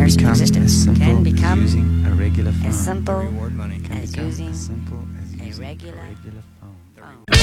enters existence can become using a regular phone. as simple The reward money can as become using as simple as a using regular phone. phone.